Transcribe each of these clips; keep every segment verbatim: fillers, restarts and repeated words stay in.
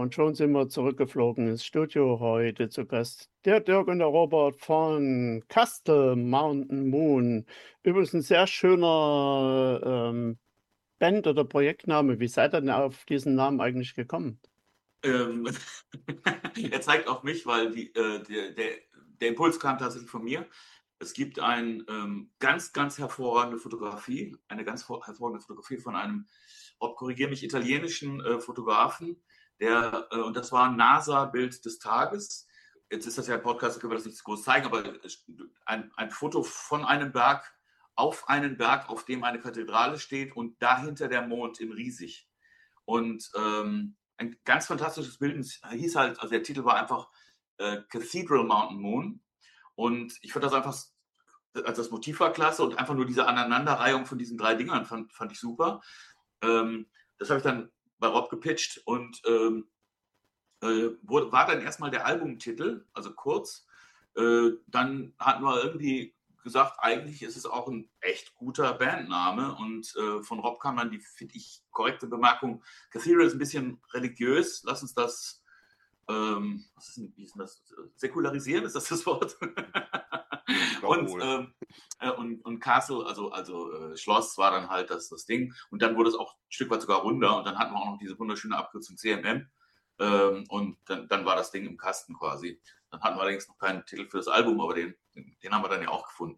und schon sind wir zurückgeflogen ins Studio. Heute zu Gast der Dirk und der Robert von Castle Mountain Moon. Übrigens ein sehr schöner ähm, Band- oder Projektname. Wie seid ihr denn auf diesen Namen eigentlich gekommen? Ähm, er zeigt auf mich, weil die, äh, der, der, der Impuls kam tatsächlich von mir. Es gibt eine ähm, ganz, ganz hervorragende Fotografie, eine ganz vor- hervorragende Fotografie von einem, Rob, korrigiere mich, italienischen äh, Fotografen, der, äh, und das war ein NASA-Bild des Tages. Jetzt ist das ja ein Podcast, da können wir das nicht so groß zeigen, aber ein, ein Foto von einem Berg auf einen Berg, auf dem eine Kathedrale steht und dahinter der Mond in riesig. Und ähm, ein ganz fantastisches Bild. Es hieß halt, also der Titel war einfach äh, Cathedral Mountain Moon. Und ich fand das einfach, also das Motiv war klasse und einfach nur diese Aneinanderreihung von diesen drei Dingern fand, fand ich super. Ähm, das habe ich dann bei Rob gepitcht und ähm, äh, wurde, war dann erstmal der Albumtitel, also kurz. Äh, dann hatten wir irgendwie gesagt, eigentlich ist es auch ein echt guter Bandname. Und äh, von Rob kam dann die, finde ich, korrekte Bemerkung, Cathedral ist ein bisschen religiös, lass uns das, ähm, was ist denn, wie ist denn das, säkularisieren, ist das das Wort? Glaub und, wohl. ähm, äh, und, und Castle, also, also äh, Schloss war dann halt das, das Ding. Und dann wurde es auch ein Stück weit sogar runder und dann hatten wir auch noch diese wunderschöne Abkürzung C M M. Ähm, und dann, dann war das Ding im Kasten quasi. Dann hatten wir allerdings noch keinen Titel für das Album, aber den, den haben wir dann ja auch gefunden.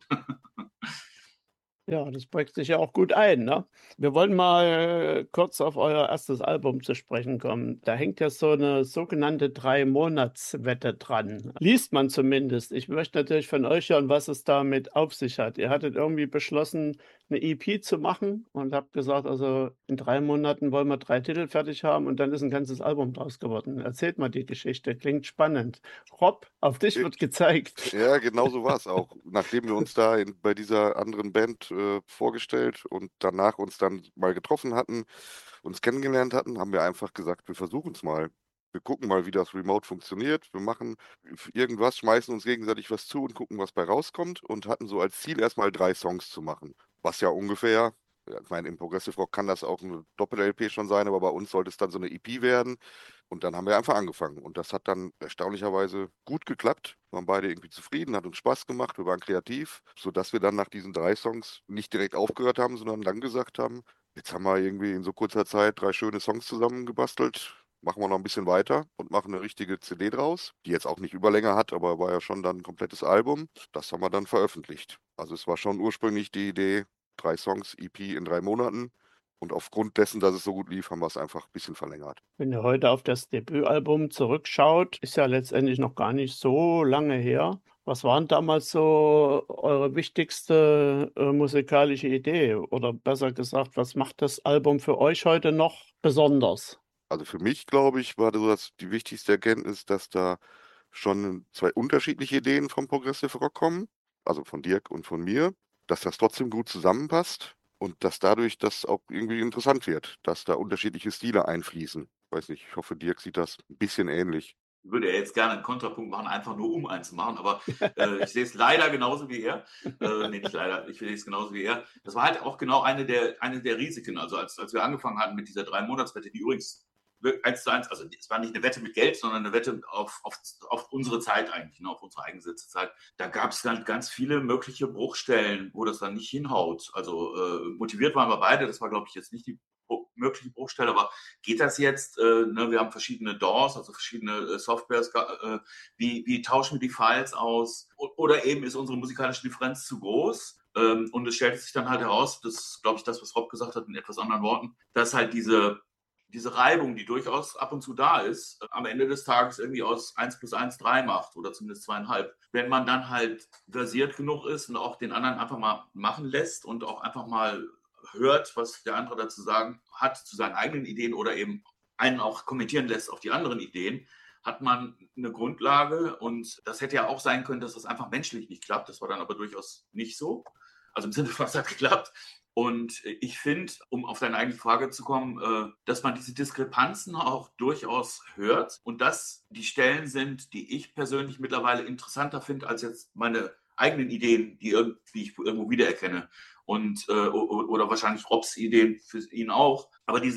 Ja, das prägt sich ja auch gut ein, ne? Wir wollen mal kurz auf euer erstes Album zu sprechen kommen. Da hängt ja so eine sogenannte Drei-Monats-Wette dran. Liest man zumindest. Ich möchte natürlich von euch hören, was es damit auf sich hat. Ihr hattet irgendwie beschlossen, eine E P zu machen und habt gesagt, also in drei Monaten wollen wir drei Titel fertig haben und dann ist ein ganzes Album draus geworden. Erzählt mal die Geschichte, klingt spannend. Rob, auf dich wird gezeigt. Ja, genau so war es auch. Nachdem wir uns da in, bei dieser anderen Band äh, vorgestellt und danach uns dann mal getroffen hatten, uns kennengelernt hatten, haben wir einfach gesagt, wir versuchen es mal. Wir gucken mal, wie das Remote funktioniert. Wir machen irgendwas, schmeißen uns gegenseitig was zu und gucken, was bei rauskommt und hatten so als Ziel erstmal drei Songs zu machen. Was ja ungefähr, ja, ich meine, im Progressive Rock kann das auch eine Doppel-L P schon sein, aber bei uns sollte es dann so eine E P werden. Und dann haben wir einfach angefangen. Und das hat dann erstaunlicherweise gut geklappt. Wir waren beide irgendwie zufrieden, hat uns Spaß gemacht, wir waren kreativ, sodass wir dann nach diesen drei Songs nicht direkt aufgehört haben, sondern dann gesagt haben, jetzt haben wir irgendwie in so kurzer Zeit drei schöne Songs zusammengebastelt. Machen wir noch ein bisschen weiter und machen eine richtige C D draus, die jetzt auch nicht Überlänge hat, aber war ja schon dann ein komplettes Album. Das haben wir dann veröffentlicht. Also es war schon ursprünglich die Idee, drei Songs, E P in drei Monaten. Und aufgrund dessen, dass es so gut lief, haben wir es einfach ein bisschen verlängert. Wenn ihr heute auf das Debütalbum zurückschaut, ist ja letztendlich noch gar nicht so lange her. Was waren damals so eure wichtigste äh, musikalische Idee? Oder besser gesagt, was macht das Album für euch heute noch besonders? Also für mich, glaube ich, war das die wichtigste Erkenntnis, dass da schon zwei unterschiedliche Ideen vom Progressive Rock kommen, also von Dirk und von mir, dass das trotzdem gut zusammenpasst und dass dadurch das auch irgendwie interessant wird, dass da unterschiedliche Stile einfließen. Ich weiß nicht, ich hoffe, Dirk sieht das ein bisschen ähnlich. Ich würde ja jetzt gerne einen Kontrapunkt machen, einfach nur um eins zu machen, aber äh, ich sehe es leider genauso wie er. Äh, nee, nicht leider, ich sehe es genauso wie er. Das war halt auch genau eine der, eine der Risiken. Also als, als wir angefangen hatten mit dieser Drei-Monats-Wette, die übrigens eins zu eins, also es war nicht eine Wette mit Geld, sondern eine Wette auf, auf, auf unsere Zeit eigentlich, ne, auf unsere eingesetzte Zeit. Da gab es dann ganz viele mögliche Bruchstellen, wo das dann nicht hinhaut. Also äh, motiviert waren wir beide, das war, glaube ich, jetzt nicht die mögliche Bruchstelle, aber geht das jetzt? Äh, ne, wir haben verschiedene D A Ws, also verschiedene äh, Softwares. Äh, wie, wie tauschen wir die Files aus? O- oder eben ist unsere musikalische Differenz zu groß? Ähm, und es stellt sich dann halt heraus, das ist, glaube ich, das, was Rob gesagt hat, in etwas anderen Worten, dass halt diese, diese Reibung, die durchaus ab und zu da ist, äh, am Ende des Tages irgendwie aus eins plus eins drei macht oder zumindest zweieinhalb. Wenn man dann halt versiert genug ist und auch den anderen einfach mal machen lässt und auch einfach mal hört, was der andere dazu sagen hat, zu seinen eigenen Ideen oder eben einen auch kommentieren lässt auf die anderen Ideen, hat man eine Grundlage. Und das hätte ja auch sein können, dass das einfach menschlich nicht klappt. Das war dann aber durchaus nicht so. Also im Sinne von, es hat geklappt. Und ich finde, um auf deine eigene Frage zu kommen, dass man diese Diskrepanzen auch durchaus hört und dass die Stellen sind, die ich persönlich mittlerweile interessanter finde als jetzt meine eigenen Ideen, die, die ich irgendwo wiedererkenne. Und, äh, oder wahrscheinlich Robs Ideen für ihn auch. Aber diese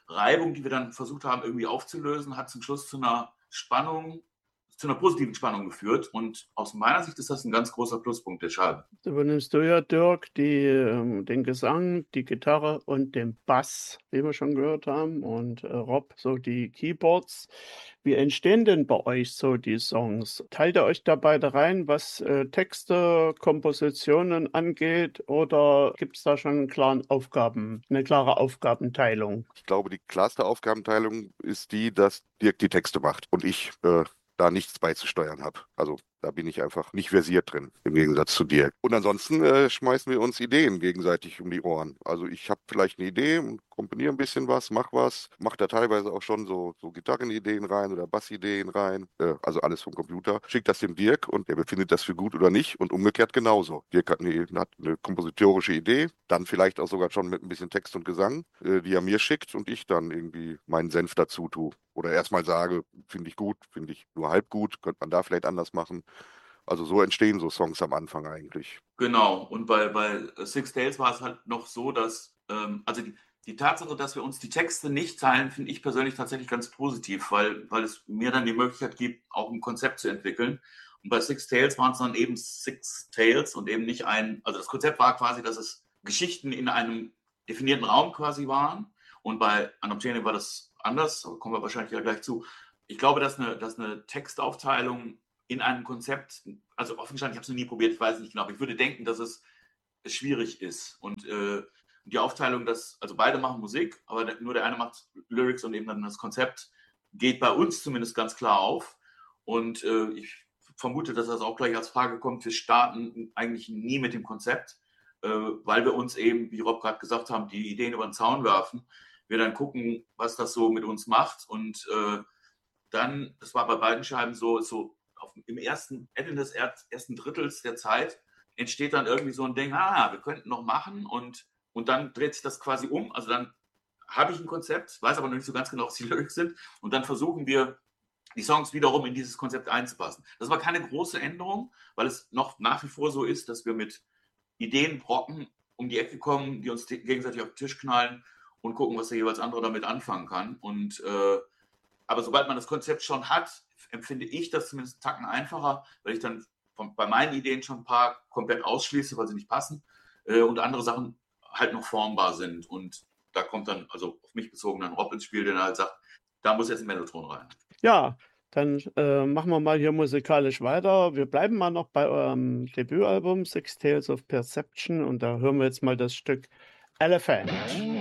Reibung, die wir dann versucht haben, irgendwie aufzulösen, hat zum Schluss zu einer Spannung, zu einer positiven Spannung geführt. Und aus meiner Sicht ist das ein ganz großer Pluspunkt der Scheibe. Da übernimmst du ja, Dirk, die, ähm, den Gesang, die Gitarre und den Bass, wie wir schon gehört haben, und äh, Rob so die Keyboards. Wie entstehen denn bei euch so die Songs? Teilt ihr euch da beide rein, was äh, Texte, Kompositionen angeht, oder gibt es da schon einen klaren Aufgaben, eine klare Aufgabenteilung? Ich glaube, die klarste Aufgabenteilung ist die, dass Dirk die Texte macht und ich äh, da nichts beizusteuern habe. Also da bin ich einfach nicht versiert drin, im Gegensatz zu dir. Und ansonsten äh, schmeißen wir uns Ideen gegenseitig um die Ohren. Also ich habe vielleicht eine Idee und komponiere ein bisschen was, mach was, mach da teilweise auch schon so, so Gitarrenideen rein oder Bassideen rein, äh, also alles vom Computer. Schick das dem Dirk und der befindet das für gut oder nicht und umgekehrt genauso. Dirk hat eine, hat eine kompositorische Idee, dann vielleicht auch sogar schon mit ein bisschen Text und Gesang, äh, die er mir schickt und ich dann irgendwie meinen Senf dazu tue. Oder erstmal sage, finde ich gut, finde ich nur halb gut, könnte man da vielleicht anders machen. Also so entstehen so Songs am Anfang eigentlich. Genau, und bei, bei Six Tales war es halt noch so, dass, ähm, also die, die Tatsache, dass wir uns die Texte nicht teilen, finde ich persönlich tatsächlich ganz positiv, weil, weil es mir dann die Möglichkeit gibt, auch ein Konzept zu entwickeln. Und bei Six Tales waren es dann eben Six Tales und eben nicht ein, also das Konzept war quasi, dass es Geschichten in einem definierten Raum quasi waren. Und bei Unobtainium war das anders, da kommen wir wahrscheinlich ja gleich zu. Ich glaube, dass eine, dass eine Textaufteilung in einem Konzept, also offensichtlich, ich habe es noch nie probiert, ich weiß nicht genau, aber ich würde denken, dass es schwierig ist. Und äh, die Aufteilung, dass, also beide machen Musik, aber der, nur der eine macht Lyrics und eben dann das Konzept, geht bei uns zumindest ganz klar auf. Und äh, ich vermute, dass das auch gleich als Frage kommt, wir starten eigentlich nie mit dem Konzept, äh, weil wir uns eben, wie Rob gerade gesagt haben, die Ideen über den Zaun werfen. Wir dann gucken, was das so mit uns macht. Und äh, dann, das war bei beiden Scheiben so, so auf, im ersten, Ende des ersten Drittels der Zeit entsteht dann irgendwie so ein Ding, ah, wir könnten noch machen und, und dann dreht sich das quasi um. Also dann habe ich ein Konzept, weiß aber noch nicht so ganz genau, was die Lyrics sind und dann versuchen wir, die Songs wiederum in dieses Konzept einzupassen. Das war keine große Änderung, weil es noch nach wie vor so ist, dass wir mit Ideenbrocken um die Ecke kommen, die uns gegenseitig auf den Tisch knallen und gucken, was der jeweils andere damit anfangen kann. Und äh, aber sobald man das Konzept schon hat, empfinde ich das zumindest einen Tacken einfacher, weil ich dann von, bei meinen Ideen schon ein paar komplett ausschließe, weil sie nicht passen äh, und andere Sachen halt noch formbar sind. Und da kommt dann, also auf mich bezogen, dann Rob ins Spiel, der halt sagt, da muss jetzt ein Mellotron rein. Ja, dann äh, machen wir mal hier musikalisch weiter. Wir bleiben mal noch bei eurem Debütalbum Six Tales of Perception und da hören wir jetzt mal das Stück Elephant.